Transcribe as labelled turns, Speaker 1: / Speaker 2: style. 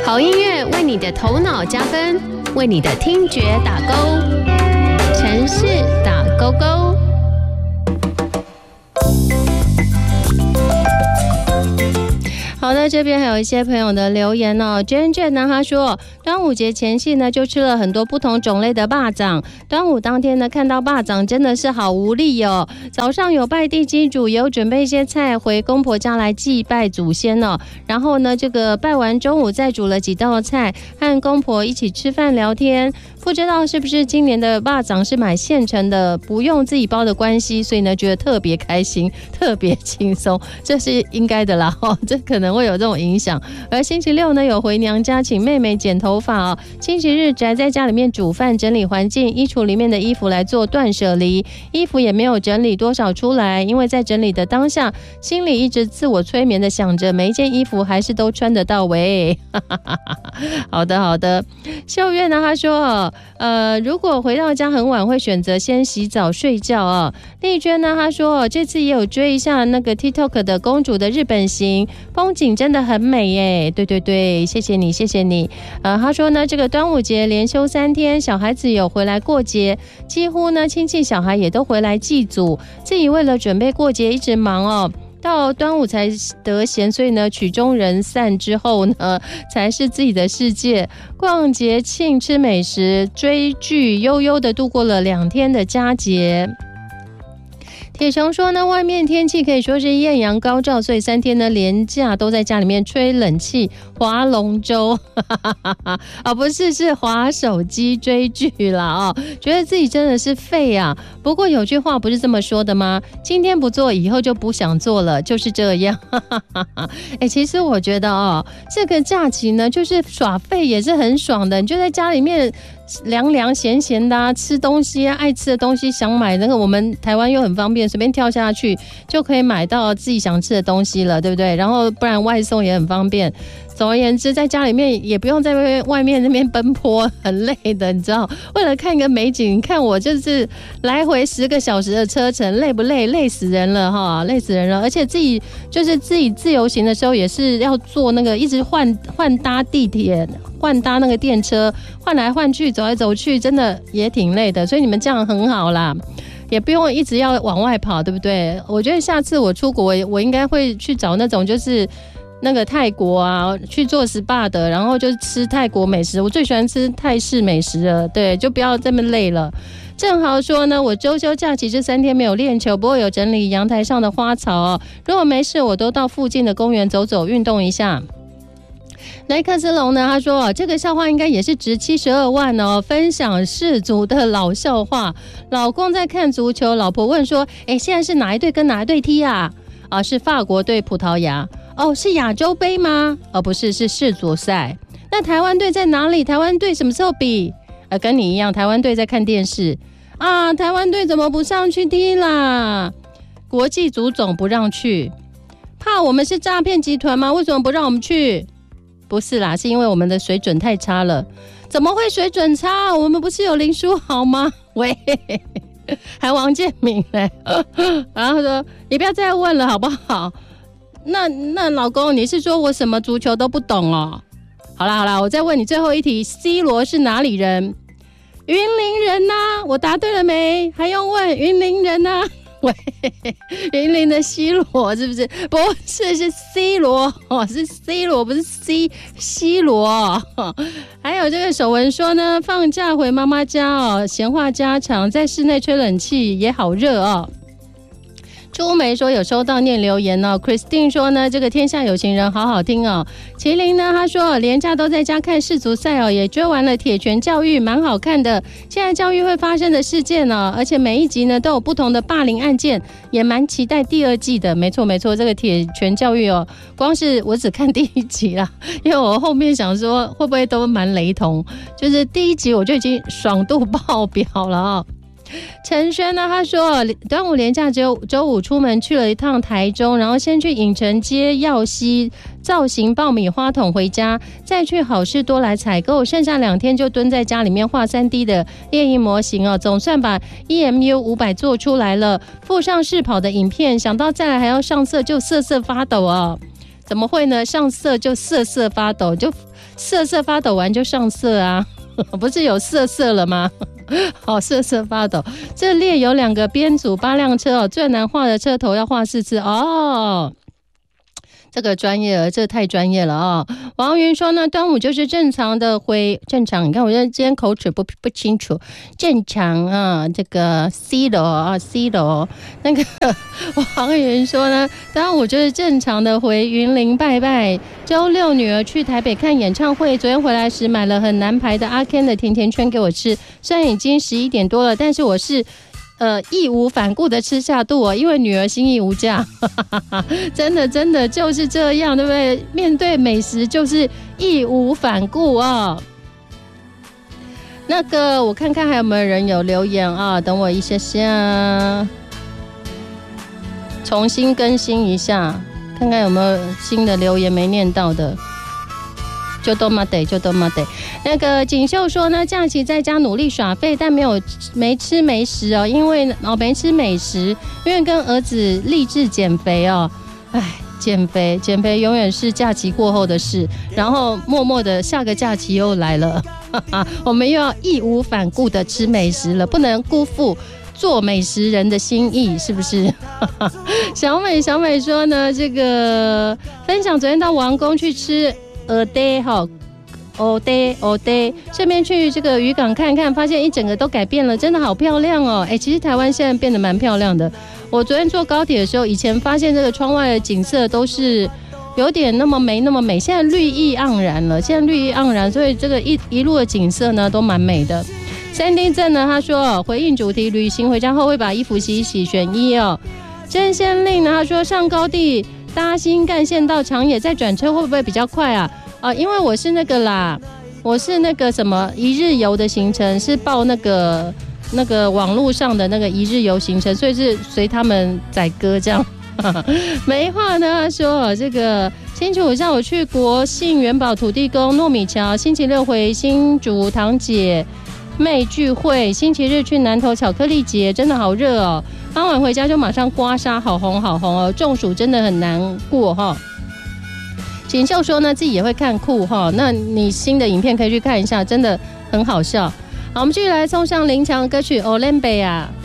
Speaker 1: 好音乐为你的头脑加分，为你的听觉打勾。城市打勾勾。好的，这边还有一些朋友的留言哦。娟娟呢，他说端午节前夕呢，就吃了很多不同种类的肉粽。端午当天呢，看到肉粽真的是好无力哦。早上有拜地基主，也有准备一些菜回公婆家来祭拜祖先哦。然后呢，这个拜完中午再煮了几道菜，和公婆一起吃饭聊天。不知道是不是今年的肉粽是买现成的，不用自己包的关系，所以呢觉得特别开心，特别轻松，这是应该的啦哦，这可能会有这种影响。而星期六呢有回娘家请妹妹剪头发哦，星期日宅在家里面煮饭整理环境，衣橱里面的衣服来做断舍离，衣服也没有整理多少出来，因为在整理的当下，心里一直自我催眠的想着每一件衣服还是都穿得到喂。好的好的，秀月呢他说如果回到家很晚会选择先洗澡睡觉啊。丽娟呢她说这次也有追一下那个 TikTok 的公主的日本行，风景真的很美耶。对对对，谢谢你谢谢你。她说呢这个端午节连休3天，小孩子有回来过节，几乎呢亲戚小孩也都回来祭祖，自己为了准备过节一直忙哦，到端午才得闲，所以呢曲终人散之后呢才是自己的世界，逛节庆吃美食追剧，悠悠的度过了2天的佳节。铁雄说呢，外面天气可以说是艳阳高照，所以3天呢连假都在家里面吹冷气划龙舟不是，是划手机追剧啦觉得自己真的是废啊。不过有句话不是这么说的吗？今天不做以后就不想做了，就是这样其实我觉得这个假期呢就是耍废也是很爽的，你就在家里面凉凉咸咸的吃东西爱吃的东西，想买那个我们台湾又很方便，随便跳下去就可以买到自己想吃的东西了，对不对？然后不然外送也很方便。总而言之，在家里面也不用在外面那边奔波，很累的，你知道。为了看一个美景，你看我就是来回10个小时的车程，累不累？累死人了哈，累死人了。而且自己自由行的时候，也是要坐那个一直换搭地铁，换搭那个电车，换来换去，走来走去，真的也挺累的。所以你们这样很好啦。也不用一直要往外跑，对不对？我觉得下次我出国，我应该会去找那种就是那个泰国啊，去做 SPA 的，然后就是吃泰国美食。我最喜欢吃泰式美食了，对，就不要这么累了。正好说呢，我周休假期这3天没有练球，不过有整理阳台上的花草哦。如果没事，我都到附近的公园走走，运动一下。雷克斯隆呢，他说这个笑话应该也是值72万哦。分享世足的老笑话，老公在看足球，老婆问说现在是哪一队跟哪一队踢啊？是法国对葡萄牙。是亚洲杯吗？不是，是世足赛。那台湾队在哪里？台湾队什么时候比？跟你一样，台湾队在看电视啊。台湾队怎么不上去踢啦？国际足总不让去，怕我们是诈骗集团吗？为什么不让我们去？不是啦，是因为我们的水准太差了。怎么会水准差？我们不是有林书豪吗？喂，还王建民嘞。然后说你不要再问了好不好？那老公，你是说我什么足球都不懂哦？好啦，我再问你最后一题 ，C 罗是哪里人？云林人啊，我答对了没？还用问？云林人啊。喂，云林的 C 罗是不是？不是，是 C 罗是 C 罗，不是 C 罗。还有这个守文说呢，放假回妈妈家闲话家常，在室内吹冷气也好热哦。朱梅说有收到念留言哦。 Christine 说呢，这个天下有情人好好听哦。麒麟呢，他说连假都在家看世足赛哦，也追完了铁拳教育，蛮好看的。现在教育会发生的事件哦，而且每一集呢都有不同的霸凌案件，也蛮期待第2季的。没错，这个铁拳教育哦，光是我只看第1集啦，因为我后面想说会不会都蛮雷同，就是第1集我就已经爽度爆表了哦。陈轩呢，他说端午连假只有周五出门去了一趟台中，然后先去影城街耀西造型爆米花桶回家，再去好事多来采购，剩下2天就蹲在家里面画 3D 的猎鹰模型哦，总算把 EMU 500做出来了，附上试跑的影片，想到再来还要上色就瑟瑟发抖哦。 怎么会呢？上色就瑟瑟发抖，就瑟瑟发抖完就上色啊，不是有瑟瑟了吗？好，瑟瑟发抖。这列有2个编组8辆车哦，最难画的车头要画4次哦。这个专业了，这太专业了啊！王云说呢，端午就是正常的正常。你看我今天口齿不清楚，正常啊，这个 C 楼啊 C 楼那个王云说呢，端午就是正常的回云林拜拜。周6女儿去台北看演唱会，昨天回来时买了很难排的阿 Ken 的甜甜圈给我吃，虽然已经11点多了，但是我是义无反顾的吃下肚哦，因为女儿心意无价，真的就是这样，对不对？面对美食就是义无反顾哦。那个我看看还有没有人有留言啊？等我一下下，重新更新一下，看看有没有新的留言没念到的。就都嘛得。那个锦绣说呢，假期在家努力耍废，但没吃没食哦，因为没吃美食，因为跟儿子励志减肥哦。哎，减肥永远是假期过后的事，然后默默的下个假期又来了，我们又要义无反顾的吃美食了，不能辜负做美食人的心意，是不是？小美说呢，这个分享昨天到王宫去吃蚵嗲哈，蚵嗲，顺便去这个渔港看看，发现一整个都改变了，真的好漂亮哦！哎，其实台湾现在变得蛮漂亮的。我昨天坐高铁的时候，以前发现这个窗外的景色都是有点那么美，现在绿意盎然了，所以这个一路的景色呢都蛮美的。三丁镇呢，他说回应主题，旅行回家后会把衣服洗一洗，选1哦。真仙令呢，他说上高地搭新干线到长野再转车会不会比较快啊？因为我是那个什么1日游的行程，是报那个网络上的那个1日游行程，所以是随他们载歌这样。没话呢，他说这个星期5下午去国信元宝土地公糯米桥，星期6回新竹堂姐妹聚会，星期日去南投巧克力节，真的好热哦。傍晚回家就马上刮痧，好红哦，中暑真的很难过哈。锦绣说呢，自己也会看酷哈，那你新的影片可以去看一下，真的很好笑。好，我们继续来送上林强的歌曲《Olympia》。